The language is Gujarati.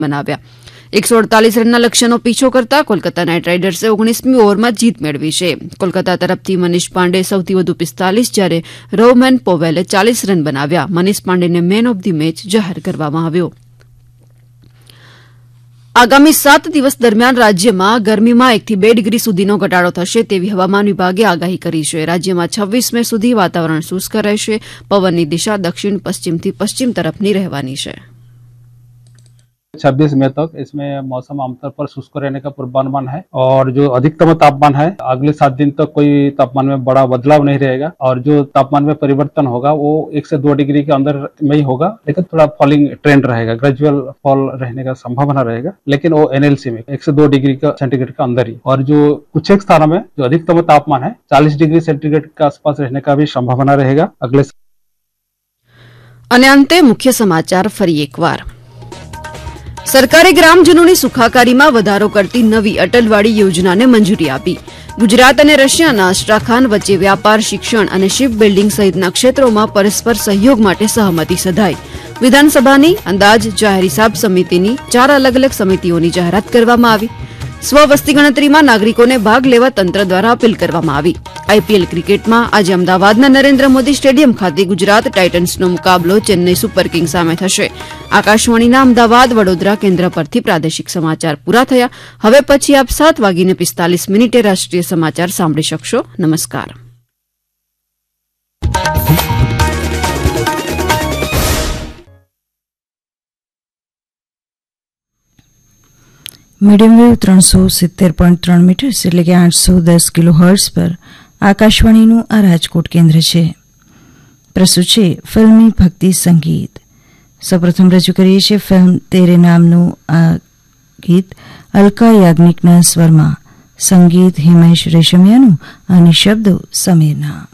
બનાવ્યા. 148 રનના લક્ષ્યનો પીછો કરતા કોલકાતા નાઇટ રાઇડર્સે 19મી ઓવરમાં જીત મેળવી છે. કોલકાતા તરફથી મનીષ પાંડે સૌથી વધુ 45 જ્યારે રોહમેન પોવેલે 40 રન બનાવ્યા. Manish પાંડેને man of the match જાહેર કરવામાં આવ્યો. આગામી 7 દિવસ દરમિયાન રાજ્યમાં ગરમીમાં 1 થી 2 ડિગ્રી સુધીનો ઘટાડો થશે તેવી હવામાન વિભાગે આગાહી કરી છે. રાજ્યમાં 26 મે સુધી વાતાવરણ શુષ્ક રહેશે. પવનની દિશા દક્ષિણ પશ્ચિમથી પશ્ચિમ તરફની રહેવાની છે. 26 मई तक इसमें मौसम आमतौर पर शुष्क रहने का पूर्वानुमान है और जो अधिकतम तापमान है अगले 7 दिन तक कोई तापमान में बड़ा बदलाव नहीं रहेगा और जो तापमान में परिवर्तन होगा वो 1 से 2 डिग्री के अंदर में ही होगा, लेकिन थोड़ा फॉलिंग ट्रेंड रहेगा, ग्रेजुअल फॉल रहने का संभावना रहेगा, लेकिन वो एनएलसी में 1 से 2 डिग्री का सेंटीग्रेड के अंदर ही. और जो कुछ एक स्थानों में जो अधिकतम तापमान है 40 डिग्री सेंटीग्रेड के आसपास रहने का भी संभावना रहेगा अगले. અને અંતે મુખ્ય સમાચાર ફરી એકવાર. સરકારે ગ્રામજનોની સુખાકારીમાં વધારો કરતી નવી અટલવાડી યોજનાને મંજૂરી આપી. ગુજરાત અને રશિયાના અસ્ટ્રાખાન વચ્ચે વ્યાપાર, શિક્ષણ અને શિપ બિલ્ડિંગ સહિતના ક્ષેત્રોમાં પરસ્પર સહયોગ માટે સહમતિ સધાઈ. વિધાનસભાની અંદાજ જાહેર હિસાબ સમિતિની 4 અલગ અલગ સમિતિઓની જાહેરાત કરવામાં આવી. સ્વ વસ્તી ગણતરીમાં નાગરિકોને ભાગ લેવા તંત્ર દ્વારા અપીલ કરવામાં આવી. આઈપીએલ ક્રિકેટમાં આજે અમદાવાદના નરેન્દ્ર મોદી સ્ટેડિયમ ખાતે ગુજરાત ટાઇટન્સનો મુકાબલો ચેન્નઈ સુપર કિંગ્સ સામે થશે. આકાશવાણીના અમદાવાદ વડોદરા કેન્દ્ર પરથી પ્રાદેશિક સમાચાર પૂરા થયા. હવે પછી આપ 7:45 રાષ્ટ્રીય સમાચાર સાંભળી શકશો. નમસ્કાર. મીડિયમ વેવ 370.3 મીટર્સ એટલે કે 810 કિલો હર્ટ્ઝ પર આકાશવાણીનું આ રાજકોટ કેન્દ્ર છે. પ્રસ્તુત છે ફિલ્મી ભક્તિ સંગીત. સૌપ્રથમ રજૂ કરીએ છીએ ફિલ્મ તેરે નામનું આ ગીત અલકા યાજ્ઞિકના સ્વરમાં, સંગીત હિમેશ રેશમિયાનું અને શબ્દો સમીરના.